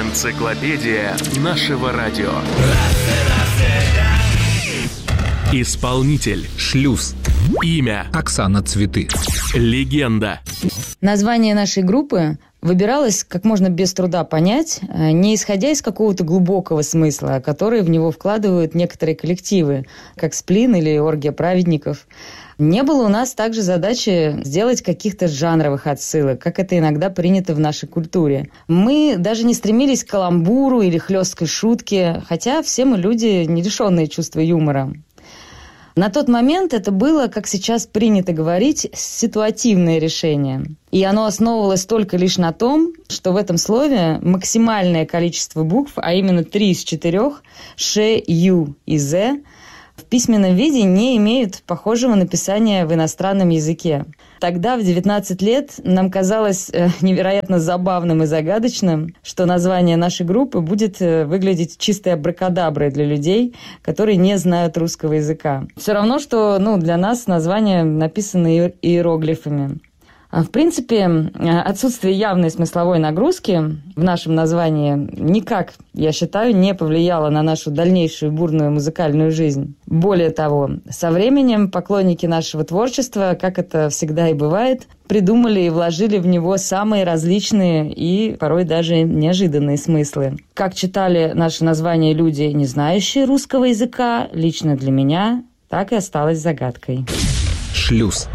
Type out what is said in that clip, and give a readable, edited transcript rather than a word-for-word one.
Энциклопедия нашего радио. Исполнитель. Шлюз. Имя. Оксана Цветы. Легенда. Название нашей группы выбиралось как можно без труда понять, не исходя из какого-то глубокого смысла, который в него вкладывают некоторые коллективы, как «Сплин» или «Оргия праведников». Не было у нас также задачи сделать каких-то жанровых отсылок, как это иногда принято в нашей культуре. Мы даже не стремились к каламбуру или хлесткой шутке, хотя все мы люди, не лишенные чувства юмора. На тот момент это было, как сейчас принято говорить, ситуативное решение. И оно основывалось только лишь на том, что в этом слове максимальное количество букв, а именно 3 из 4, Ш, Ю и З, в письменном виде не имеют похожего написания в иностранном языке. Тогда, в 19 лет, нам казалось невероятно забавным и загадочным, что название нашей группы будет выглядеть чистой абракадаброй для людей, которые не знают русского языка. Все равно, что для нас название написано иероглифами. В принципе, отсутствие явной смысловой нагрузки в нашем названии никак, я считаю, не повлияло на нашу дальнейшую бурную музыкальную жизнь. Более того, со временем поклонники нашего творчества, как это всегда и бывает, придумали и вложили в него самые различные и порой даже неожиданные смыслы. Как читали наше название люди, не знающие русского языка, лично для меня так и осталось загадкой. Шлюз.